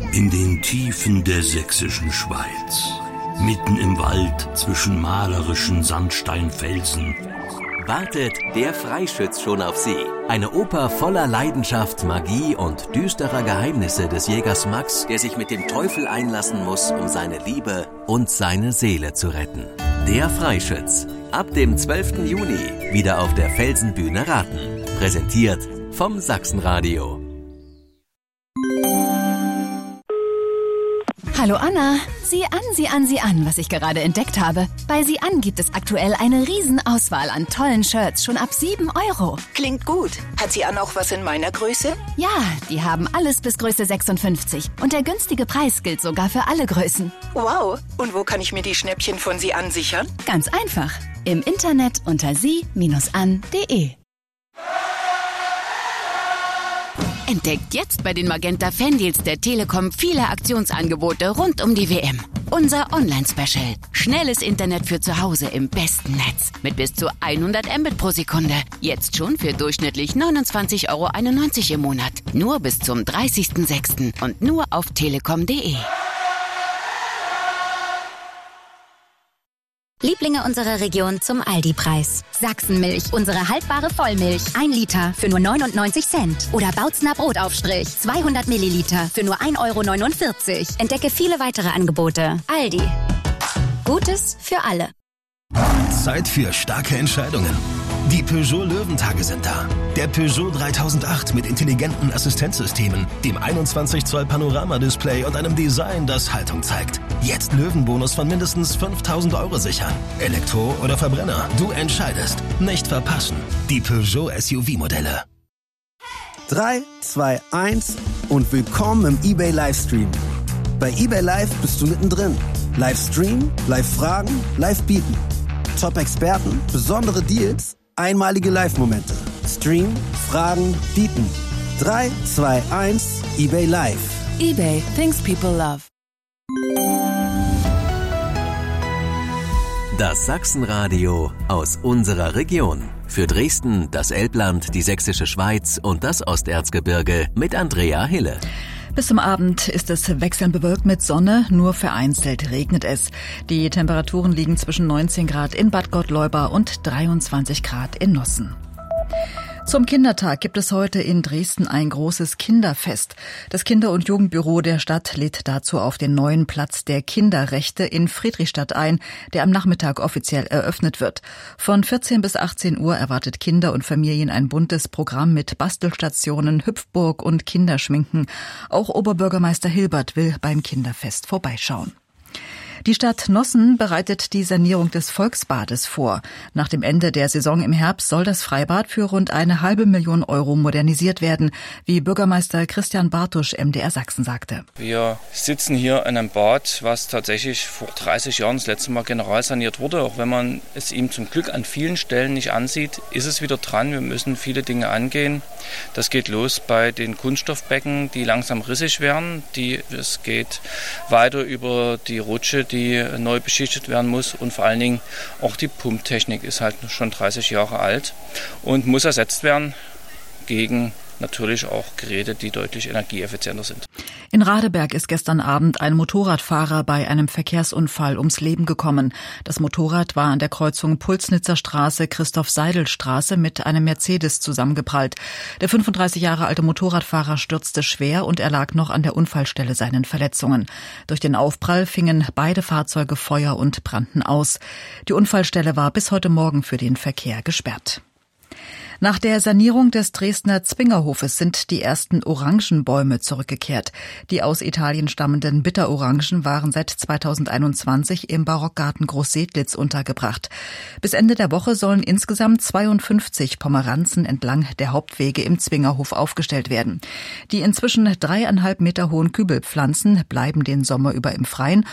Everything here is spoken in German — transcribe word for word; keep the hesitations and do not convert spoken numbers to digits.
In den Tiefen der sächsischen Schweiz, mitten im Wald zwischen malerischen Sandsteinfelsen, wartet Der Freischütz schon auf Sie. Eine Oper voller Leidenschaft, Magie und düsterer Geheimnisse des Jägers Max, der sich mit dem Teufel einlassen muss, um seine Liebe und seine Seele zu retten. Der Freischütz. Ab dem zwölften Juni wieder auf der Felsenbühne Raten. Präsentiert vom Sachsenradio. Hallo Anna, sieh an, sieh an, sieh an, was ich gerade entdeckt habe. Bei Sie an gibt es aktuell eine Riesenauswahl an tollen Shirts, schon ab sieben Euro. Klingt gut. Hat Sie an auch was in meiner Größe? Ja, die haben alles bis Größe sechsundfünfzig. Und der günstige Preis gilt sogar für alle Größen. Wow, und wo kann ich mir die Schnäppchen von Sie an sichern? Ganz einfach, im Internet unter sie Bindestrich an Punkt de. Entdeckt jetzt bei den Magenta Fandeals der Telekom viele Aktionsangebote rund um die W M. Unser Online-Special. Schnelles Internet für zu Hause im besten Netz. Mit bis zu hundert Mbit pro Sekunde. Jetzt schon für durchschnittlich neunundzwanzig Euro einundneunzig im Monat. Nur bis zum dreißigsten sechsten und nur auf telekom punkt de. Lieblinge unserer Region zum Aldi-Preis. Sachsenmilch, unsere haltbare Vollmilch. Ein Liter für nur neunundneunzig Cent. Oder Bautzner Brotaufstrich, zweihundert Milliliter für nur ein Euro neunundvierzig. Entdecke viele weitere Angebote. Aldi. Gutes für alle. Zeit für starke Entscheidungen. Die Peugeot Löwentage sind da. Der Peugeot dreitausendacht mit intelligenten Assistenzsystemen, dem einundzwanzig Zoll Panoramadisplay und einem Design, das Haltung zeigt. Jetzt Löwenbonus von mindestens fünftausend Euro sichern. Elektro oder Verbrenner, du entscheidest. Nicht verpassen. Die Peugeot S U V-Modelle. drei, zwei, eins und willkommen im eBay Livestream. Bei eBay Live bist du mittendrin. Livestream, Live-Fragen, Live-Bieten. Top-Experten, besondere Deals, einmalige Live-Momente. Stream, Fragen, Bieten. drei, zwei, eins, eBay Live. eBay, things people love. Das Sachsenradio aus unserer Region. Für Dresden, das Elbland, die Sächsische Schweiz und das Osterzgebirge mit Andrea Hille. Bis zum Abend ist es wechselnd bewölkt mit Sonne, nur vereinzelt regnet es. Die Temperaturen liegen zwischen neunzehn Grad in Bad Gottleuba und dreiundzwanzig Grad in Nossen. Zum Kindertag gibt es heute in Dresden ein großes Kinderfest. Das Kinder- und Jugendbüro der Stadt lädt dazu auf den neuen Platz der Kinderrechte in Friedrichstadt ein, der am Nachmittag offiziell eröffnet wird. Von vierzehn bis achtzehn Uhr erwartet Kinder und Familien ein buntes Programm mit Bastelstationen, Hüpfburg und Kinderschminken. Auch Oberbürgermeister Hilbert will beim Kinderfest vorbeischauen. Die Stadt Nossen bereitet die Sanierung des Volksbades vor. Nach dem Ende der Saison im Herbst soll das Freibad für rund eine halbe Million Euro modernisiert werden, wie Bürgermeister Christian Bartusch M D R Sachsen sagte. Wir sitzen hier in einem Bad, was tatsächlich vor dreißig Jahren das letzte Mal generalsaniert wurde. Auch wenn man es ihm zum Glück an vielen Stellen nicht ansieht, ist es wieder dran. Wir müssen viele Dinge angehen. Das geht los bei den Kunststoffbecken, die langsam rissig werden. Die, es geht weiter über die Rutsche, die neu beschichtet werden muss, und vor allen Dingen auch die Pumptechnik ist halt schon dreißig Jahre alt und muss ersetzt werden gegen natürlich auch Geräte, die deutlich energieeffizienter sind. In Radeberg ist gestern Abend ein Motorradfahrer bei einem Verkehrsunfall ums Leben gekommen. Das Motorrad war an der Kreuzung Pulsnitzer Straße, Christoph-Seidel-Straße mit einem Mercedes zusammengeprallt. Der fünfunddreißig Jahre alte Motorradfahrer stürzte schwer und erlag noch an der Unfallstelle seinen Verletzungen. Durch den Aufprall fingen beide Fahrzeuge Feuer und brannten aus. Die Unfallstelle war bis heute Morgen für den Verkehr gesperrt. Nach der Sanierung des Dresdner Zwingerhofes sind die ersten Orangenbäume zurückgekehrt. Die aus Italien stammenden Bitterorangen waren seit zweitausendeinundzwanzig im Barockgarten Großsedlitz untergebracht. Bis Ende der Woche sollen insgesamt zweiundfünfzig Pomeranzen entlang der Hauptwege im Zwingerhof aufgestellt werden. Die inzwischen dreieinhalb Meter hohen Kübelpflanzen bleiben den Sommer über im Freien